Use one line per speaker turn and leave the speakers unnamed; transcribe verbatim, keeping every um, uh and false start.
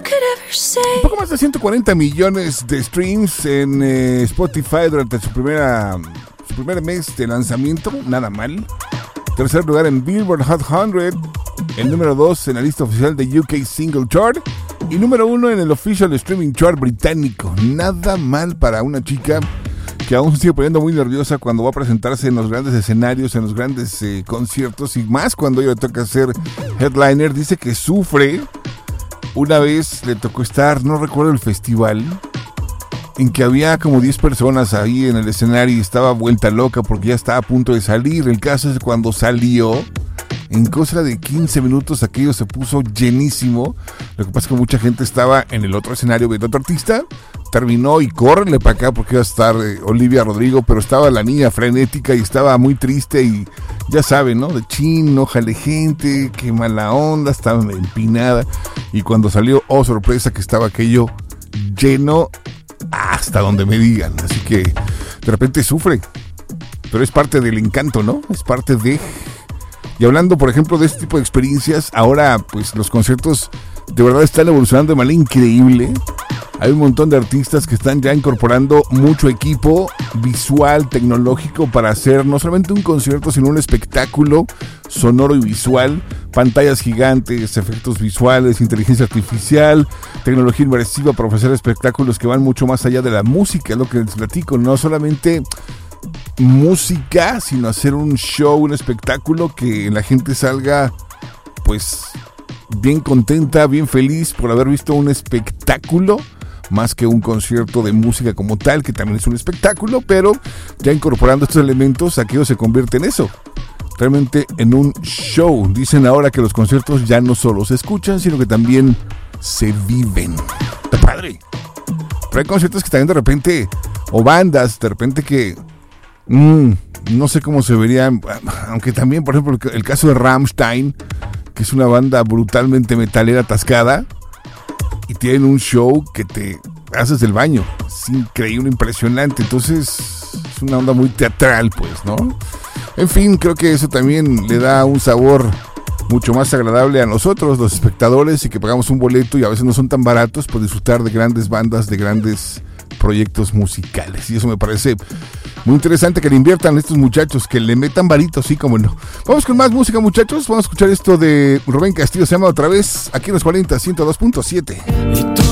Un poco más de ciento cuarenta millones de streams en eh, Spotify durante su primera su primer mes de lanzamiento, nada mal. Tercer lugar en Billboard Hot cien, el número dos en la lista oficial de U K Single Chart y número uno en el Official Streaming Chart británico. Nada mal para una chica que aún se sigue poniendo muy nerviosa cuando va a presentarse en los grandes escenarios, en los grandes eh, conciertos, y más cuando ella le toca ser headliner. Dice que sufre. Una vez le tocó estar, no recuerdo el festival, en que había como diez personas ahí en el escenario y estaba vuelta loca porque ya estaba a punto de salir. El caso es que cuando salió, en cosa de quince minutos aquello se puso llenísimo. Lo que pasa es que mucha gente estaba en el otro escenario viendo a otro artista. Terminó y córrenle para acá porque iba a estar eh, Olivia Rodrigo, pero estaba la niña frenética y estaba muy triste y ya saben, ¿no? De chin, no jale gente, qué mala onda, estaba empinada. Y cuando salió, oh sorpresa, que estaba aquello lleno hasta donde me digan. Así que de repente sufre, pero es parte del encanto, ¿no? Es parte de... Y hablando, por ejemplo, de este tipo de experiencias, ahora pues los conciertos de verdad están evolucionando de manera increíble. Hay un montón de artistas que están ya incorporando mucho equipo visual, tecnológico, para hacer no solamente un concierto, sino un espectáculo sonoro y visual. Pantallas gigantes, efectos visuales, inteligencia artificial, tecnología inmersiva para ofrecer espectáculos que van mucho más allá de la música, es lo que les platico. No solamente música, sino hacer un show, un espectáculo que la gente salga pues bien contenta, bien feliz por haber visto un espectáculo, más que un concierto de música como tal, que también es un espectáculo, pero ya incorporando estos elementos, aquello se convierte en eso, realmente en un show. Dicen ahora que los conciertos ya no solo se escuchan, sino que también se viven. ¡Está padre! Pero hay conciertos que también de repente, o bandas de repente que mmm, no sé cómo se verían, aunque también, por ejemplo, el caso de Rammstein, que es una banda brutalmente metalera atascada, y tienen un show que te haces del baño. Es increíble, impresionante. Entonces es una onda muy teatral, pues, ¿no? En fin, creo que eso también le da un sabor mucho más agradable a nosotros, los espectadores, y que pagamos un boleto y a veces no son tan baratos, por disfrutar de grandes bandas, de grandes proyectos musicales. Y eso me parece muy interesante, que le inviertan a estos muchachos, que le metan varitos, sí, como no. Vamos con más música, muchachos. Vamos a escuchar esto de Rubén Castillo, se llama Otra Vez, aquí en los cuarenta, ciento dos punto siete.